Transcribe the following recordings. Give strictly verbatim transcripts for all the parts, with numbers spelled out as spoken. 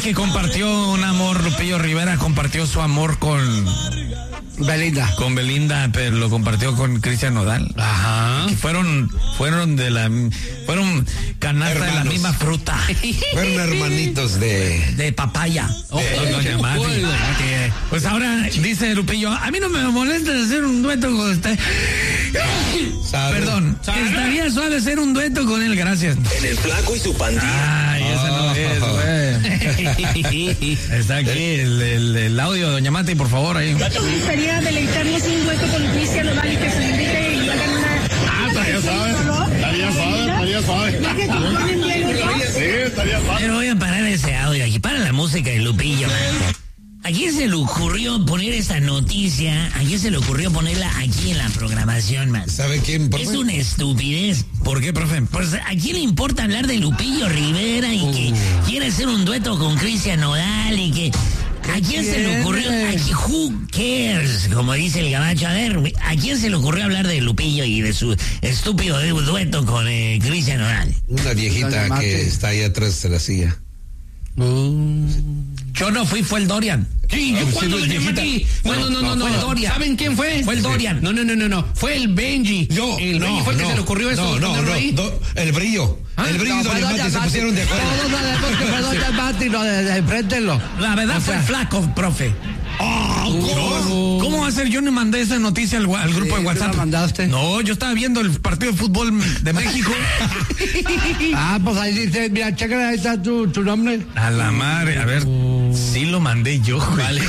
que compartió un amor, Lupillo Rivera compartió su amor con Belinda. Con Belinda, pero lo compartió con Cristian Nodal. Ajá. Que fueron, fueron de la, fueron canasta Hermanos. de la misma fruta. Fueron hermanitos de... De papaya. Oh, de, doña Mati. Pues ahora dice Lupillo, a mí no me molesta hacer un dueto con usted. ¿Sabe? Perdón, ¿sabe? Estaría suave hacer un dueto con él, gracias. En El Flaco y su pandilla. Ay, ese no es, güey. Está aquí el, el, el audio de doña Mati, por favor, ahí. Me gustaría deleitarnos un dueto con Cristian Nodal y que se invite y hagan una... Ah, estaría suave, estaría suave, estaría suave. Sí, estaría suave. Pero voy a parar ese audio aquí, para la música de Lupillo. ¿A quién se le ocurrió poner esta noticia? ¿A quién se le ocurrió ponerla aquí en la programación, man? ¿Sabe quién, profe? Es una estupidez. ¿Por qué, profe? Pues ¿a quién le importa hablar de Lupillo Rivera y uh. que quiere hacer un dueto con Cristian Nodal y que... ¿A quién se le ocurrió? ¿A who cares? Como dice el gabacho. A ver, ¿a quién se le ocurrió hablar de Lupillo y de su estúpido dueto con eh, Cristian Nodal? Una viejita que está ahí atrás de la silla. Uh. Yo no fui, fue el Dorian. Sí, yo cuando me metí. No, no, no, no, no. Fue el Dorian. ¿Saben quién fue? Fue el Dorian. No, no, no, no, no. Fue el Benji. Yo. El no, Benji fue el no, que se le ocurrió eso. No, no, no. Ahí. Do, el brillo. ¿Ah? El brillo no, y Doña Mati se pusieron de acuerdo. No, no, no, que fue Doña Mati, no, enfréntenlo. La verdad o fue sea, flaco, profe. Oh, ¿cómo? ¿Cómo va a ser? Yo no mandé esa noticia al, al grupo sí, de WhatsApp. ¿La mandaste? No, yo estaba viendo el partido de fútbol de México. Ah, pues ahí dice, mira, checa, ahí está tu, tu nombre. A la madre, a ver, uh, sí lo mandé yo, vale.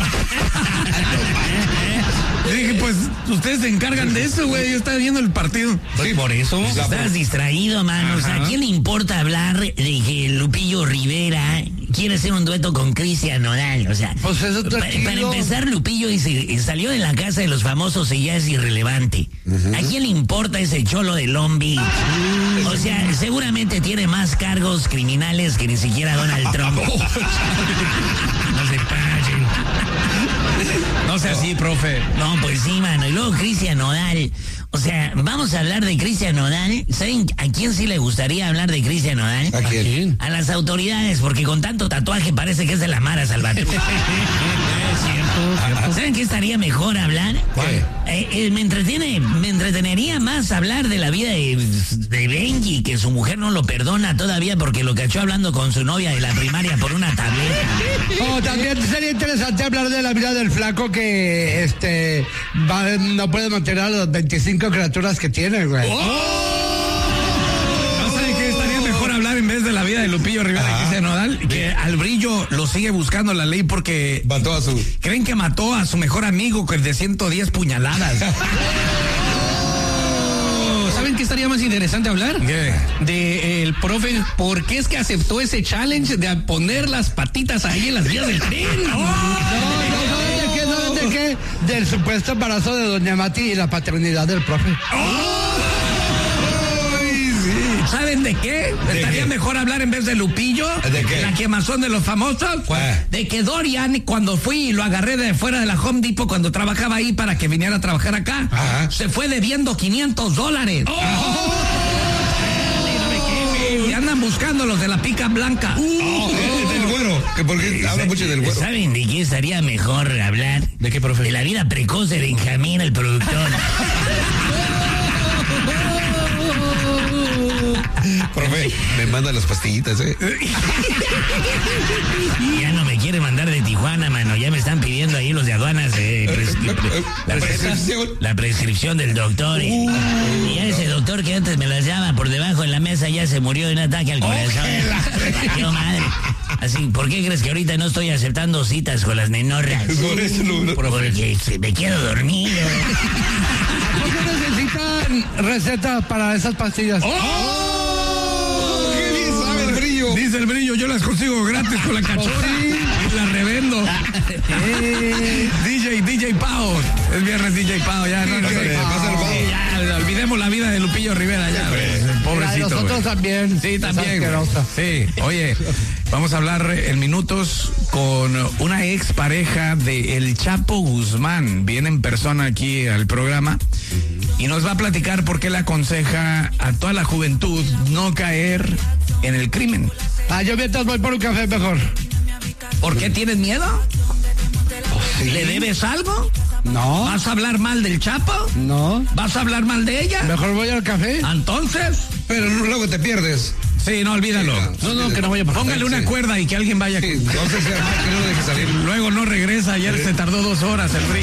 Yo dije, pues, ustedes se encargan de eso, güey. Yo estaba viendo el partido. Sí, por eso. Estás distraído, mano. O sea, ¿a quién le importa hablar de que Lupillo Rivera quiere hacer un dueto con Cristian Nodal? O sea, pues eso para, para empezar, Lupillo y se, y salió de la casa de los famosos y ya es irrelevante. Uh-huh. ¿A quién le importa ese cholo de Long Beach? Uh-huh. O sea, seguramente tiene más cargos criminales que ni siquiera Donald Trump. No se pasen. No sea así, profe. No, pues sí, mano. Y luego Cristian Nodal. O sea, vamos a hablar de Cristian Nodal. ¿Saben a quién sí le gustaría hablar de Cristian Nodal? ¿A quién? A las autoridades, porque con tanto tatuaje parece que es de la Mara Salvatrucha. ¿Saben qué estaría mejor hablar? Eh, eh, me entretiene, me entretenería más hablar de la vida de, de Benji, que su mujer no lo perdona todavía porque lo cachó hablando con su novia de la primaria por una tableta. Oh, también sería interesante hablar de la vida del flaco que este va, no puede mantener a las veinticinco criaturas que tiene, güey. Oh. ¿No saben qué estaría mejor hablar en vez de la vida de Lupillo Rivera y Cristian Nodal? Que al Brillo lo sigue buscando la ley porque mató a su... creen que mató a su mejor amigo que es de ciento diez puñaladas. ¿Saben qué estaría más interesante hablar? ¿Qué? De el profe, ¿por qué es que aceptó ese challenge de poner las patitas ahí en las vías del tren? Oh. No, no, ¿saben de qué? ¿Saben de qué? Del supuesto embarazo de Doña Mati y la paternidad del profe. Oh. ¿Saben de qué? ¿De Estaría qué? Mejor hablar en vez de Lupillo. ¿De qué? La quemazón de los famosos. ¿Cuál? De que Dorian, cuando fui y lo agarré de fuera de la Home Depot cuando trabajaba ahí para que viniera a trabajar acá, ajá, se fue debiendo quinientos dólares. ¡Oh! ¡Oh! Y andan buscando los de la pica blanca. Uh, oh, oh, del güero. Que porque habla mucho del güero. ¿Saben de qué estaría mejor hablar? ¿De qué, profe? De la vida precoz de Benjamín, el productor. Profe, me manda las pastillitas, ¿eh? Ya no me quiere mandar de Tijuana, mano. Ya me están pidiendo ahí los de aduanas eh, pres la, la, prescripción. la prescripción del doctor. Uh, y, y ya ese doctor que antes me las llama por debajo en la mesa ya se murió de un ataque al corazón. ¡Qué madre! Así, ¿por qué crees que ahorita no estoy aceptando citas con las menorras? Por eso no, Porque me quedo dormido. ¿Por qué necesitan recetas para esas pastillas? ¡Oh! Dice el Brillo, yo las consigo gratis con la cachorra y las revendo. eh, D J, D J Pao. Es viernes D J Pao, ya no, no, no, ya, olvidemos la vida de Lupillo Rivera, ya. Pues, pobrecito. Nosotros güey. también. Sí, también. Sí, oye, vamos a hablar en minutos con una ex pareja de El Chapo Guzmán. Viene en persona aquí al programa y nos va a platicar por qué le aconseja a toda la juventud no caer en el crimen. Ah, yo mientras voy por un café mejor. ¿Por qué tienes miedo? Sí. ¿Le debes algo? No. ¿Vas a hablar mal del Chapo? No. ¿Vas a hablar mal de ella? Mejor voy al café. Entonces... Pero luego te pierdes. Sí, no, olvídalo. No, no, que no vaya a pasar. Póngale una Sí. cuerda y que alguien vaya. Sí, entonces sea mal que no lo dejes salir. Luego no regresa, ayer se tardó dos horas el frío.